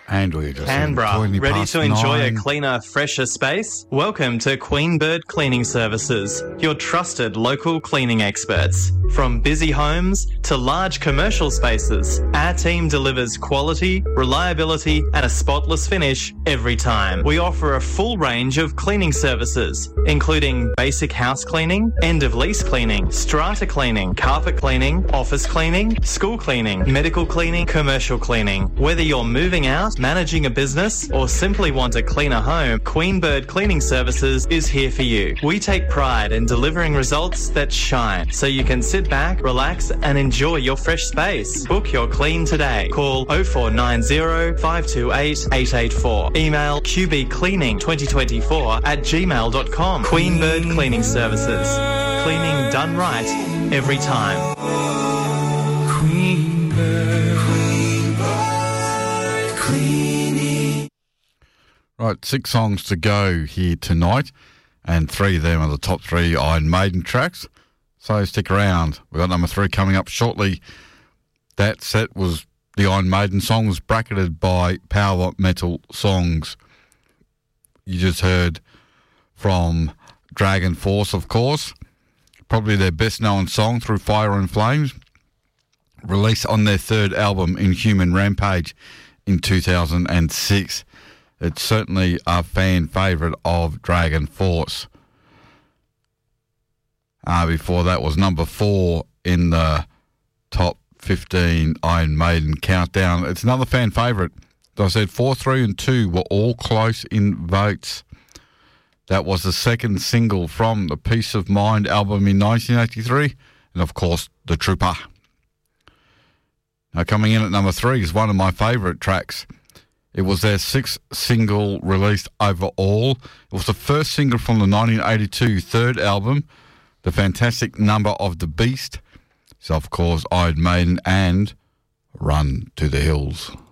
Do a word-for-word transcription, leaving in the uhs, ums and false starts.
And we're just Canberra, in ready past to enjoy nine. a cleaner, fresher space? Welcome to Queen Bird Cleaning Services, your trusted local cleaning experts. From busy homes to large commercial spaces, our team delivers quality, reliability and a spotless finish every time. We offer a full range of cleaning services, including basic house cleaning, end-of-lease cleaning, strata cleaning, carpet cleaning, office cleaning, school cleaning, medical cleaning, commercial cleaning. Whether you're moving out, managing a business, or simply want a cleaner home, Queen Bird Cleaning Services is here for you. We take pride in delivering results that shine, so you can sit back, relax, and enjoy your fresh space. Book your clean today. Call oh four nine oh, five two eight, eight eight four. Email q b cleaning twenty twenty-four at gmail dot com. Queen Bird Cleaning Services. Cleaning done right every time. Queen Bird, Queen Bird Cleaning. Right, six songs to go here tonight, and three of them are the top three Iron Maiden tracks. So stick around. We've got number three coming up shortly. That set was the Iron Maiden song, was bracketed by Power Metal Songs. You just heard from Dragon Force, of course. Probably their best known song, Through Fire and Flames, released on their third album, Inhuman Rampage, in two thousand six. It's certainly a fan favourite of Dragon Force. Uh, before that was number four in the top fifteen Iron Maiden countdown. It's another fan favourite. As I said, four, three and two were all close in votes. That was the second single from the Peace of Mind album in nineteen eighty-three. And, of course, The Trooper. Now, coming in at number three is one of my favourite tracks. It was their sixth single released overall. It was the first single from the nineteen eighty-two third album, The Fantastic Number of the Beast. So, of course, Iron Maiden and Run to the Hills.